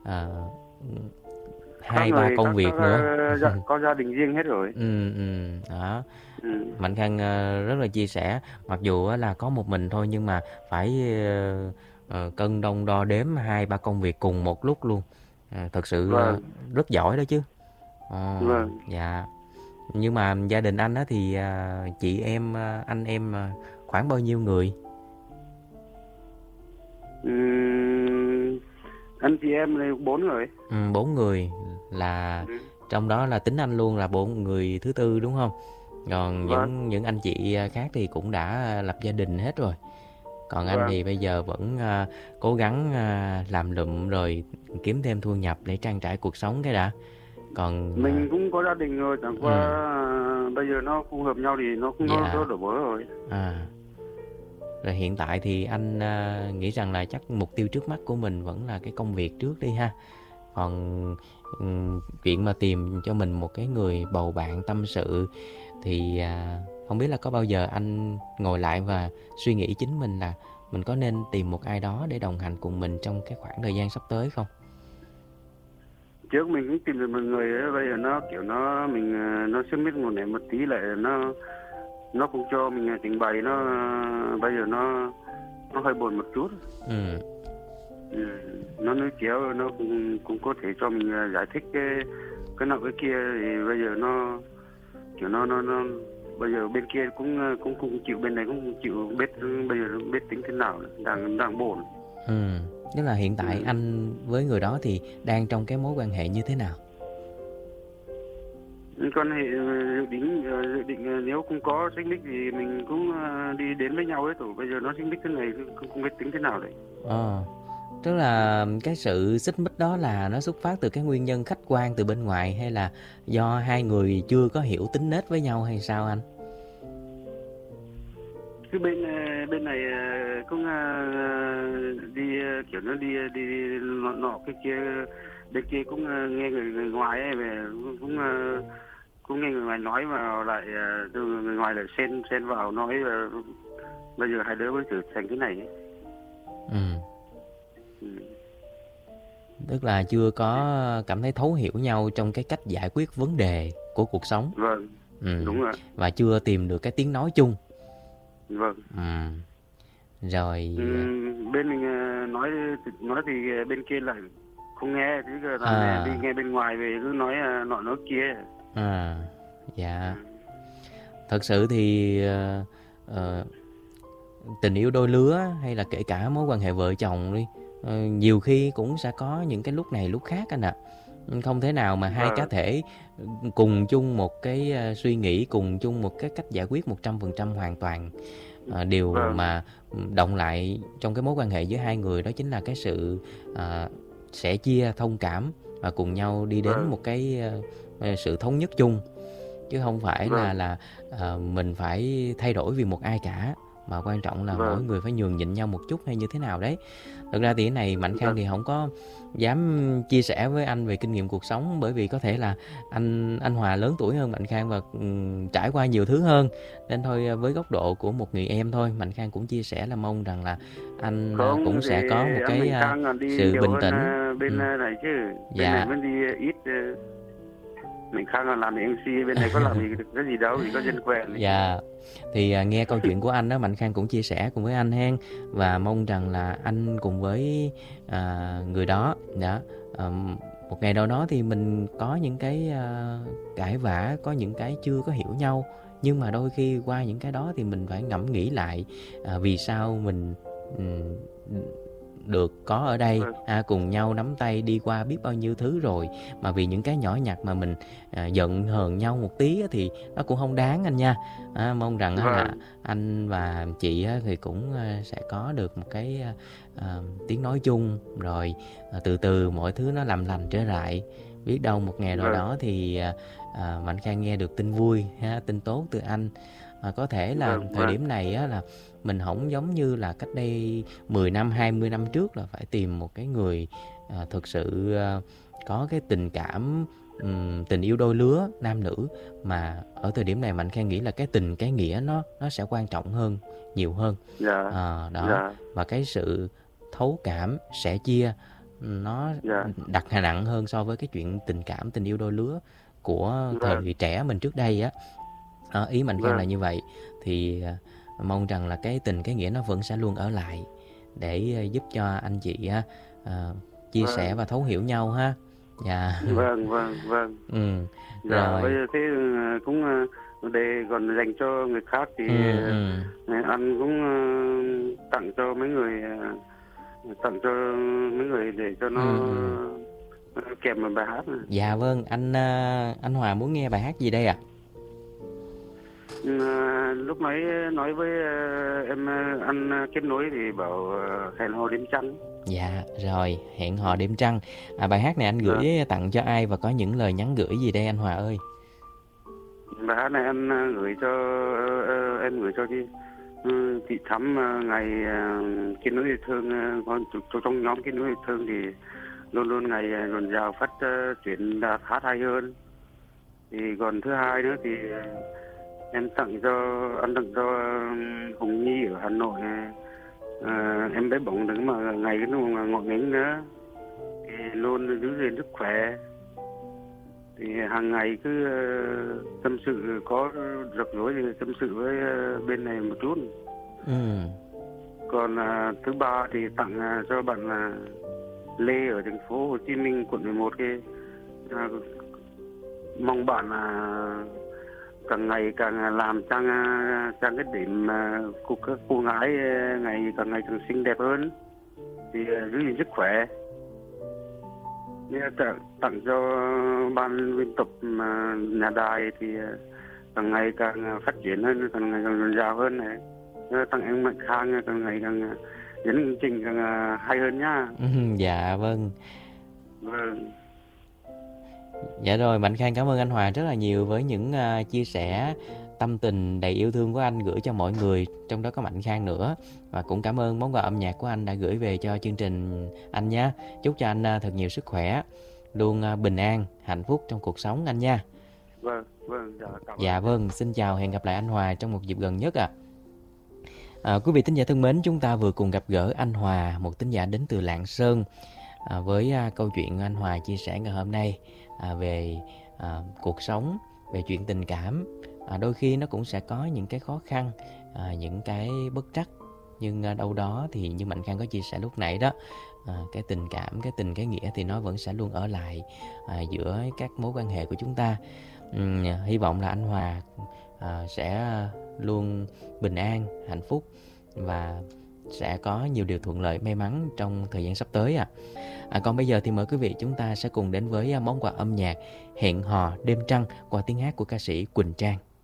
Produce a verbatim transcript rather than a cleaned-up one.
à, Các hai ba người công các, việc các nữa. ờ, dạ, có gia đình riêng hết rồi. Ừ, ừ, đó. Ừ. Mạnh Khang ờ, rất là chia sẻ, mặc dù á là có một mình thôi nhưng mà phải ờ, ờ, cân đong đo đếm hai ba công việc cùng một lúc luôn. À, thật sự ờ, Vâng, rất giỏi đó chứ. Ồ, vâng. dạ. Nhưng mà gia đình anh á thì à, chị em à, anh em à, khoảng bao nhiêu người? Ừm, anh chị em này bốn người. Ừ, bốn người, là Ừ. trong đó là tính anh luôn là bốn người thứ tư đúng không? Còn Vâng, những những anh chị à, khác thì cũng đã lập gia đình hết rồi. Còn anh vâng. thì bây giờ vẫn à, cố gắng à, làm lụm rồi kiếm thêm thu nhập để trang trải cuộc sống cái đã. Còn à, Mình cũng có gia đình rồi, chẳng qua ừ, à, bây giờ nó không hợp nhau thì nó cũng nó, nó dạ. đổ vỡ rồi. À, rồi hiện tại thì anh à, nghĩ rằng là chắc mục tiêu trước mắt của mình vẫn là cái công việc trước đi ha. Còn ừm, chuyện mà tìm cho mình một cái người bầu bạn tâm sự thì à, không biết là có bao giờ anh ngồi lại và suy nghĩ chính mình là mình có nên tìm một ai đó để đồng hành cùng mình trong cái khoảng thời gian sắp tới không? Trước mình cũng tìm được một người ấy, bây giờ nó kiểu nó mình à, nó xích mích một này một tí lại nó nó cũng cho mình à, trình bày nó à, bây giờ nó nó hơi buồn một chút. Ừ, Ừ. Nó nói chéo nó cũng cũng có thể cho mình à, giải thích cái cái nọ cái kia thì bây giờ nó kiểu nó nó nó bây giờ bên kia cũng à, cũng cũng chịu, bên này cũng chịu, biết bây giờ biết tính thế nào, đang đang buồn. ừ. Tức là hiện tại Ừ. anh với người đó thì đang trong cái mối quan hệ như thế nào? Quan hệ ờ, dự định ờ, dự định ờ, nếu cũng có xích mích thì mình cũng ờ, đi đến với nhau ấy, rồi bây giờ nó xích mích thế này cũng không biết tính thế nào đấy. Ờ, tức là cái sự xích mích đó là nó xuất phát từ cái nguyên nhân khách quan từ bên ngoài hay là do hai người chưa có hiểu tính nết với nhau hay sao anh? Cứ bên ờ, bên này ờ, cũng ờ, đi ờ, kiểu nó đi đi nọ, nọ cái kia, bên kia cũng ờ, nghe người, người ngoài ấy về cũng cũng, ờ, cũng nghe người ngoài nói vào lại ờ, từ người ngoài lại xen xen vào nói ờ, bây giờ hai đứa mới trở thành cái này ấy. Ừ. Ừ. Tức là chưa có cảm thấy thấu hiểu nhau trong cái cách giải quyết vấn đề của cuộc sống. Vâng, Ừm, đúng rồi. và chưa tìm được cái tiếng nói chung. Vâng. Ừm, rồi, Ừm, bên mình ờ, nói nói thì bên kia lại không nghe, chứ giờ toàn nghe đi à, nghe bên ngoài về cứ nói ờ, nọ nói kia. à, dạ. Ừm. Thật sự thì, ờ, ờ, tình yêu đôi lứa hay là kể cả mối quan hệ vợ chồng đi, ờ, nhiều khi cũng sẽ có những cái lúc này lúc khác anh ạ. Không thể nào mà hai cá Vâng, thể cùng chung một cái, a, suy nghĩ, cùng chung một cái cách giải quyết một trăm phần trăm hoàn toàn. Ờ, điều vâng, mà, động lại trong cái mối quan hệ giữa hai người đó chính là cái sự, à, sẻ chia, thông cảm và cùng nhau đi đến vâng, một cái, ơ, ờ, sự thống nhất chung. Chứ không phải là vâng, là, ờ, mình phải thay đổi vì một ai cả, mà quan trọng là mỗi vâng, người phải nhường nhịn nhau một chút hay như thế nào đấy. Thực ra thì cái này Mạnh Khang vâng. thì không có dám chia sẻ với anh về kinh nghiệm cuộc sống, bởi vì có thể là anh anh Hòa lớn tuổi hơn Mạnh Khang và, ừm, trải qua nhiều thứ hơn. Nên thôi, à, với góc độ của một người em thôi, Mạnh Khang cũng chia sẻ là mong rằng là anh, a, cũng Không thì sẽ có một em cái, mình a, sang còn đi sự nhiều bình hơn tĩnh. ờ, bên Ừm, ờ, này chứ, bên này dạ. vẫn đi ít ờ, mình sang còn làm em xê, bên này có làm gì được cái gì đâu, chỉ có dân quen ấy. Dạ, thì, à, nghe câu chuyện của anh đó, Mạnh Khang cũng chia sẻ cùng với anh hen, và mong rằng là anh cùng với, à, người đó, đó, ờm, một ngày nào đó thì mình có những cái, a, cãi vã, có những cái chưa có hiểu nhau, nhưng mà đôi khi qua những cái đó thì mình phải ngẫm nghĩ lại, à, vì sao mình, ừm, được có ở đây, Vâng, ha, cùng nhau nắm tay đi qua biết bao nhiêu thứ rồi, mà vì những cái nhỏ nhặt mà mình, à, giận hờn nhau một tí á thì nó cũng không đáng anh nha. Á, mong rằng á là vâng, anh và chị á thì cũng, a, sẽ có được một cái, a, à, tiếng nói chung, rồi, à, từ từ mọi thứ nó làm lành trở lại. Biết đâu một ngày nào vâng, đó thì, à, à, Mạnh Khang nghe được tin vui ha, tin tốt từ anh. À, có thể là vâng, thời vâng, điểm này á là mình không giống như là cách đây mười năm, hai mươi năm trước là phải tìm một cái người, à, thực sự, a, có cái tình cảm, ừm, tình yêu đôi lứa nam nữ, mà ở thời điểm này Mạnh Khang nghĩ là cái tình, cái nghĩa nó nó sẽ quan trọng hơn, nhiều hơn. dạ, Ờ, đó, dạ, và cái sự thấu cảm, sẻ chia, nó Dạ. đặt nặng hơn so với cái chuyện tình cảm, tình yêu đôi lứa của Vâng. thời trẻ mình trước đây á. Đó, ý Mạnh Khang là Vâng. như vậy. Thì à, mong rằng là cái tình cái nghĩa nó vẫn sẽ luôn ở lại để à, giúp cho anh chị á, à, chia sẻ Vâng. và thấu hiểu nhau ha. Dạ. Vâng, vâng, vâng. Ừ. Dạ, Rồi. bây giờ thế ờ, cũng ờ, để còn dành cho người khác thì Ừ, ừ. ờ, anh cũng ờ, tặng cho mấy người ờ, tặng cho mấy người để cho nó Ừ, ờ, kèm một bài hát này. Dạ vâng, anh à, anh Hòa muốn nghe bài hát gì đây ạ? Ừ, ờ, lúc nãy nói với ờ, em ờ, anh ờ, kết nối thì bảo ờ, hẹn hò đêm trăng. Dạ, rồi, hẹn hò đêm trăng. À, bài hát này anh Vâng. gửi tặng cho ai và có những lời nhắn gửi gì đây anh Hòa ơi? Bài hát này anh ờ, gửi cho ờ, ờ, em gửi cho chị ừ, chị Thắm ờ, ngày ờ, kết nối yêu thương ờ, con trong trong nhóm kết nối yêu thương thì luôn luôn ngày ờ, dồn dào phát ờ, triển đạt hát hay hơn. Thì còn thứ hai nữa thì ờ, em tặng cho anh tặng cho ờ, Hùng Nhi ở Hà Nội. Ờ, em bé bỏng đừng mà ngày cái nó mà ngọt nghĩnh nữa thì luôn giữ gìn sức khỏe. Thì hàng ngày cứ ờ, tâm sự, có rắc rối thì tâm sự với ờ, bên này một chút. Ừ. Còn ờ, thứ ba thì tặng ờ, cho bạn là Lê ở thành phố Hồ Chí Minh quận mười một kia. Ờ, mong bạn là càng ngày càng làm trang trang cái điểm ờ, của các cô gái ờ, ngày càng ngày càng xinh đẹp hơn, thì ờ, giữ gìn sức khỏe. Nên tặng, tặng cho ban biên tập mà nhà đài thì ờ, càng ngày càng phát triển hơn, càng ngày càng dồi dào hơn này. Ờ, tặng em Mạnh Khang càng ngày càng dẫn chương trình càng ờ, hay hơn nhá. Ừ, dạ vâng. Vâng. Dạ rồi, Mạnh Khang cảm ơn anh Hòa rất là nhiều với những à, chia sẻ tâm tình đầy yêu thương của anh gửi cho mọi người, trong đó có Mạnh Khang nữa. Và cũng cảm ơn món quà âm nhạc của anh đã gửi về cho chương trình anh nhé. Chúc cho anh à, thật nhiều sức khỏe, luôn à, bình an, hạnh phúc trong cuộc sống anh nha. Vâng, vâng, dạ, cảm ơn. Dạ vâng, xin chào, hẹn gặp lại anh Hòa trong một dịp gần nhất ạ. À. À, quý vị thính giả thân mến, chúng ta vừa cùng gặp gỡ anh Hòa, một thính giả đến từ Lạng Sơn, à, với à, câu chuyện anh Hòa chia sẻ ngày hôm nay à, về à, cuộc sống, về chuyện tình cảm. À, đôi khi nó cũng sẽ có những cái khó khăn, à, những cái bất trắc, nhưng à, đâu đó thì như Mạnh Khang có chia sẻ lúc nãy đó, à, cái tình cảm, cái tình, cái nghĩa thì nó vẫn sẽ luôn ở lại à, giữa các mối quan hệ của chúng ta. Uhm, hy vọng là anh Hòa à, sẽ luôn bình an, hạnh phúc và sẽ có nhiều điều thuận lợi, may mắn trong thời gian sắp tới à. À, còn bây giờ thì mời quý vị chúng ta sẽ cùng đến với món quà âm nhạc Hẹn hò đêm trăng qua tiếng hát của ca sĩ Quỳnh Trang.